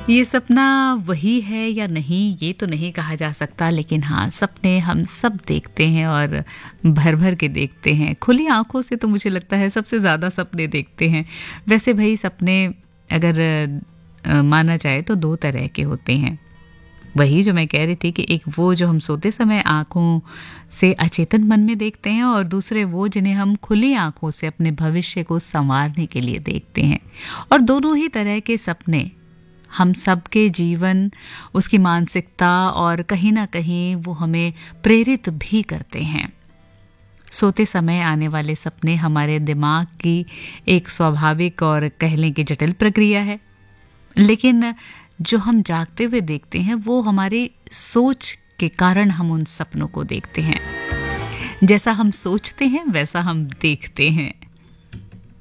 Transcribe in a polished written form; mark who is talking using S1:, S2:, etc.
S1: ये सपना वही है या नहीं ये तो नहीं कहा जा सकता, लेकिन हाँ, सपने हम सब देखते हैं और भर भर के देखते हैं। खुली आंखों से तो मुझे लगता है सबसे ज़्यादा सपने देखते हैं। वैसे भाई सपने अगर माना जाए तो दो तरह के होते हैं। वही जो मैं कह रही थी कि एक वो जो हम सोते समय आंखों से अचेतन मन में देखते हैं, और दूसरे वो जिन्हें हम खुली आंखों से अपने भविष्य को संवारने के लिए देखते हैं। और दोनों ही तरह के सपने हम सबके जीवन, उसकी मानसिकता और कहीं ना कहीं वो हमें प्रेरित भी करते हैं। सोते समय आने वाले सपने हमारे दिमाग की एक स्वाभाविक और कह लें कि जटिल प्रक्रिया है, लेकिन जो हम जागते हुए देखते हैं वो हमारी सोच के कारण हम उन सपनों को देखते हैं। जैसा हम सोचते हैं वैसा हम देखते हैं।